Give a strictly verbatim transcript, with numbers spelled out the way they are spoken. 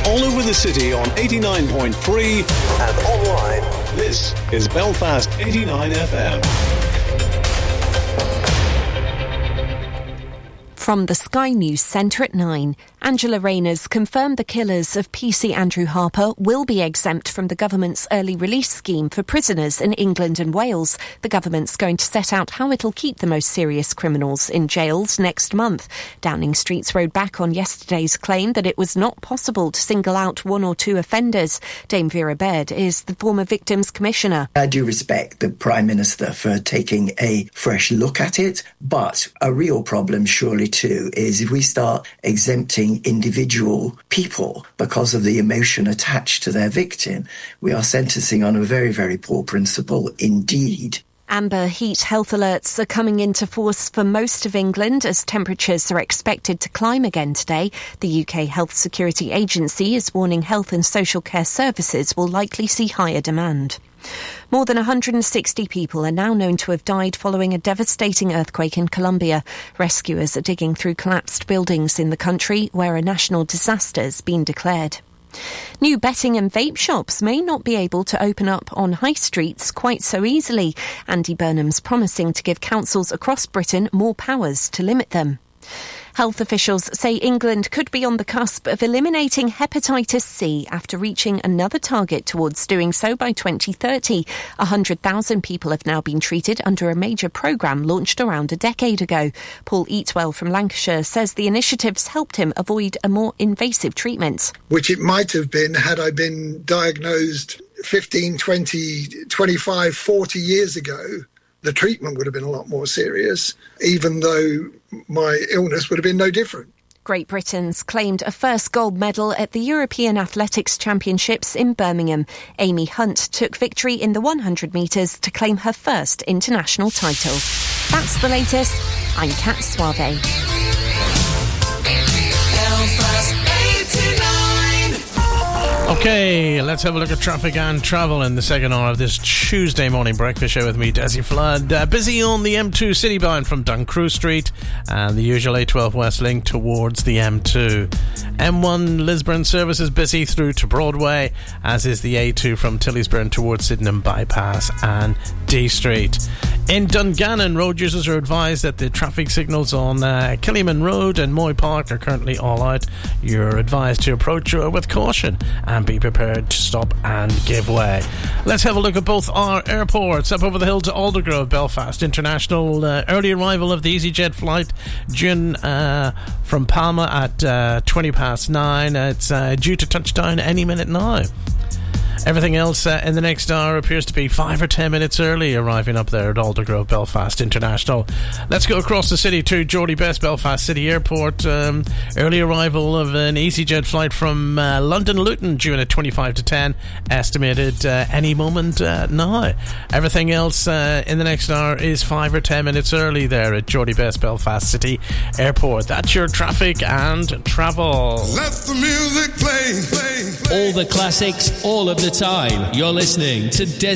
all over the city on eighty-nine point three and online. This is Belfast eighty-nine F M. From the Sky News Centre at nine, Angela Rayner's confirmed the killers of P C Andrew Harper will be exempt from the government's early release scheme for prisoners in England and Wales. The government's going to set out how it'll keep the most serious criminals in jails next month. Downing Street's rode back on yesterday's claim that it was not possible to single out one or two offenders. Dame Vera Baird is the former Victims Commissioner. I do respect the Prime Minister for taking a fresh look at it, but a real problem surely too is if we start exempting individual people because of the emotion attached to their victim, we are sentencing on a very, very poor principle indeed. Amber heat health alerts are coming into force for most of England as temperatures are expected to climb again today. The U K Health Security Agency is warning health and social care services will likely see higher demand. More than one hundred sixty people are now known to have died following a devastating earthquake in Colombia. Rescuers are digging through collapsed buildings in the country where a national disaster has been declared. New betting and vape shops may not be able to open up on high streets quite so easily. Andy Burnham's promising to give councils across Britain more powers to limit them. Health officials say England could be on the cusp of eliminating hepatitis C after reaching another target towards doing so by twenty thirty. one hundred thousand people have now been treated under a major programme launched around a decade ago. Paul Eatwell from Lancashire says the initiative's helped him avoid a more invasive treatment. Which it might have been had I been diagnosed fifteen, twenty, twenty-five, forty years ago. The treatment would have been a lot more serious, even though my illness would have been no different. Great Britain's claimed a first gold medal at the European Athletics Championships in Birmingham. Amy Hunt took victory in the one hundred metres to claim her first international title. That's the latest. I'm Kat Suave. Okay, let's have a look at traffic and travel in the second hour of this Tuesday morning breakfast show with me, Desi Flood. Uh, busy on the M two city bound from Duncrew Street and the usual A twelve West link towards the M two. M one Lisburn service is busy through to Broadway, as is the A two from Tillysburn towards Sydenham Bypass and D Street. In Dungannon, road users are advised that the traffic signals on uh, Killiman Road and Moy Park are currently all out. You're advised to approach uh, with caution and be prepared to stop and give way. Let's have a look at both our airports. Up over the hill to Aldergrove, Belfast International. Uh, early arrival of the EasyJet flight June uh, from Palma at uh, twenty past nine. It's uh, due to touchdown any minute now. Everything else uh, in the next hour appears to be five or ten minutes early arriving up there at Aldergrove, Belfast International. Let's go across the city to Geordie Best, Belfast City Airport. Um, early arrival of an EasyJet flight from uh, London Luton due at twenty-five to ten, estimated uh, any moment uh, now. Everything else uh, in the next hour is five or ten minutes early there at Geordie Best, Belfast City Airport. That's your traffic and travel. Let the music play, play, play. All the classics, all of the time. You're listening to Des